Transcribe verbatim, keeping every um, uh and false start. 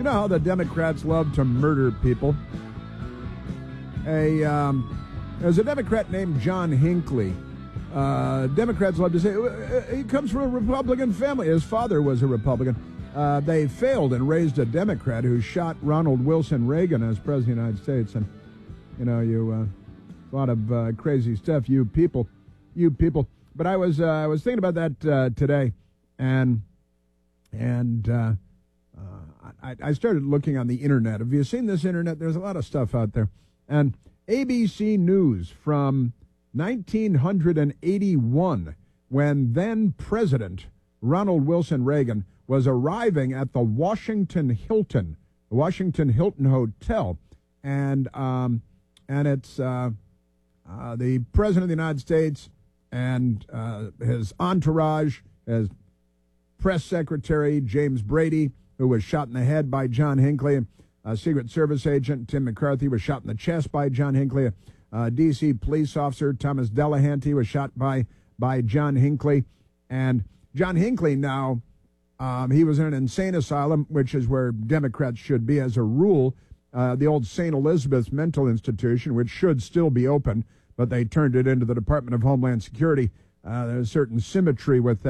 know how the Democrats love to murder people? A um, there's a Democrat named John Hinckley. Uh, Democrats love to say he comes from a Republican family. His father was a Republican. Uh, they failed and raised a Democrat who shot Ronald Wilson Reagan as president of the United States. And you know, you uh, a lot of uh, crazy stuff. You people, you people. But I was uh, I was thinking about that uh, today, and and. Uh, Uh, I, I started looking on the internet. Have you seen this internet? There's a lot of stuff out there. And A B C News from nineteen eighty-one, when then President Ronald Wilson Reagan was arriving at the Washington Hilton, the Washington Hilton Hotel, and um, and it's uh, uh, the President of the United States and uh, his entourage, his press secretary James Brady, who was shot in the head by John Hinckley. A Secret Service agent, Tim McCarthy, was shot in the chest by John Hinckley. A D C police officer, Thomas Delahanty, was shot by, by John Hinckley. And John Hinckley now, um, he was in an insane asylum, which is where Democrats should be as a rule. Uh, the old Saint Elizabeth's Mental Institution, which should still be open, but they turned it into the Department of Homeland Security. Uh, there's a certain symmetry with that.